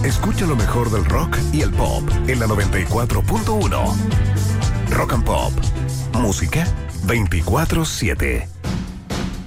Escucha lo mejor del rock y el pop en la 94.1. Rock and Pop. Música 24/7.